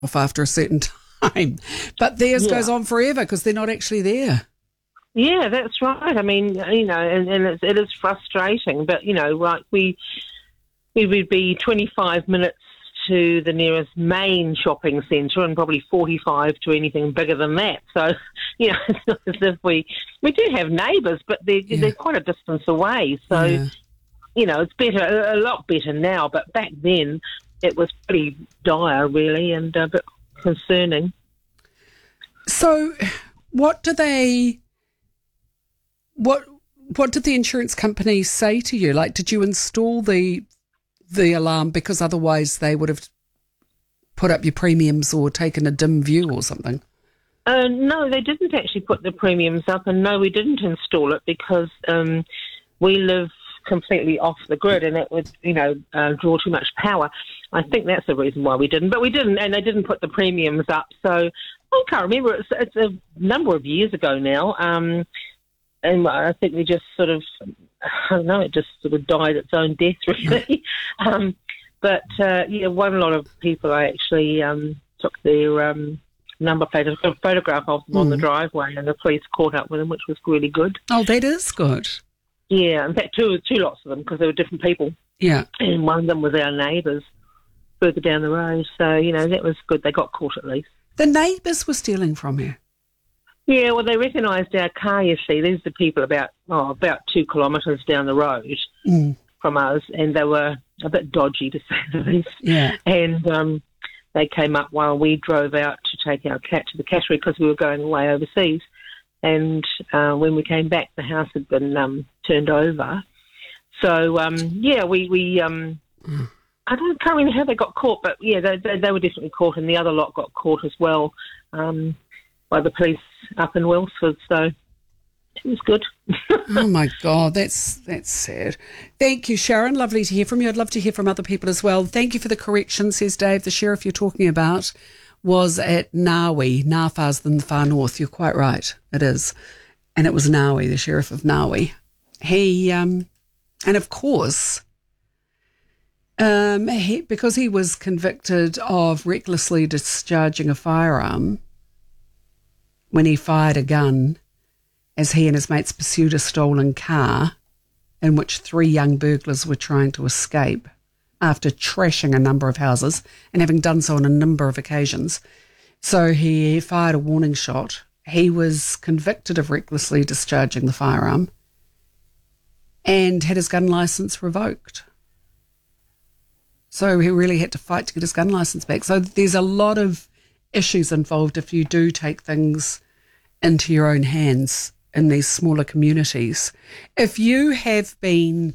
off after a certain time. But theirs goes on forever because they're not actually there. Yeah, that's right. I mean, and it is frustrating, but, like we would be 25 minutes to the nearest main shopping centre and probably 45 to anything bigger than that. So, it's not as if we do have neighbours, but they're quite a distance away. So, it's better, a lot better now, but back then it was pretty dire, really, and a bit concerning. So, what did the insurance company say to you? Like, did you install the alarm because otherwise they would have put up your premiums or taken a dim view or something? No, they didn't actually put the premiums up, and no, we didn't install it because we live completely off the grid and it would, draw too much power. I think that's the reason why we didn't. But we didn't, and they didn't put the premiums up. So I can't remember. It's a number of years ago now. And I think we just sort of, I don't know, it just sort of died its own death, really. But one lot of people, I actually took their number plate, a photograph of them on the driveway, and the police caught up with them, which was really good. Oh, that is good. Yeah, in fact, two lots of them, because they were different people. Yeah. And one of them was our neighbours further down the road. So, that was good. They got caught at least. The neighbours were stealing from you? Yeah, well, they recognised our car, you see. These are the people about 2 kilometres down the road from us, and they were a bit dodgy, to say the least. Yeah. And they came up while we drove out to take our cat to the cattery because we were going away overseas. And when we came back, the house had been turned over. So, we I can't remember how they got caught, but, yeah, they were definitely caught, and the other lot got caught as well. By the police up in Wellsford, so it was good. Oh my God, that's sad. Thank you, Sharon. Lovely to hear from you. I'd love to hear from other people as well. Thank you for the correction, says Dave. The sheriff you're talking about was at Ngawi. Ngā Whā's in the far north. You're quite right. It is. And it was Ngawi, the sheriff of Ngawi. He, and of course, because he was convicted of recklessly discharging a firearm when he fired a gun as he and his mates pursued a stolen car in which 3 young burglars were trying to escape after trashing a number of houses and having done so on a number of occasions. So he fired a warning shot. He was convicted of recklessly discharging the firearm and had his gun licence revoked. So he really had to fight to get his gun licence back. So there's a lot of issues involved if you do take things into your own hands in these smaller communities. If you have been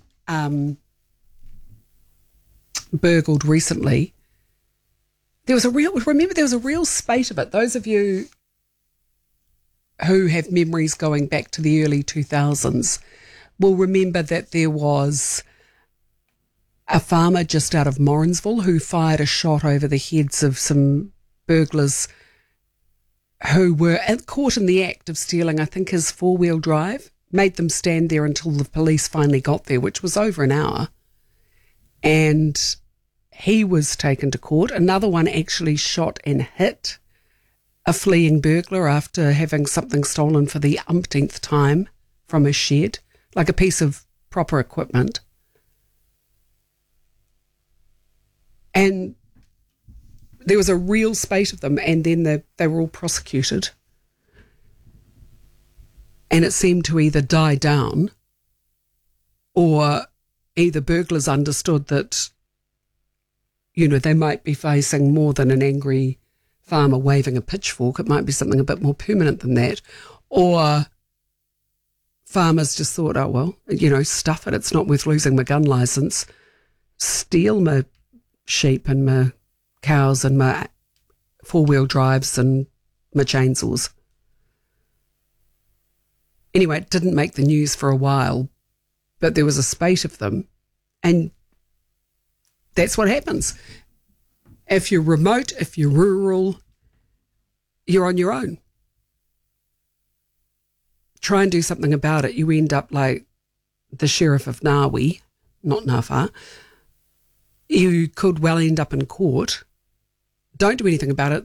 burgled recently, there was a real spate of it. Those of you who have memories going back to the early 2000s will remember that there was a farmer just out of Morrinsville who fired a shot over the heads of some burglars who were caught in the act of stealing, I think, his 4-wheel drive, made them stand there until the police finally got there, which was over an hour. And he was taken to court. Another one actually shot and hit a fleeing burglar after having something stolen for the umpteenth time from his shed, like a piece of proper equipment. And there was a real spate of them, and then they were all prosecuted. And it seemed to either die down, or either burglars understood that, they might be facing more than an angry farmer waving a pitchfork. It might be something a bit more permanent than that. Or farmers just thought, oh, well, stuff it. It's not worth losing my gun licence. Steal my sheep and my cows and my 4-wheel drives and my chainsaws. Anyway, it didn't make the news for a while, but there was a spate of them, and that's what happens. If you're remote, if you're rural, you're on your own. Try and do something about it. You end up like the sheriff of Ngawi, not Ngā Whā. You could well end up in court don't do anything about it,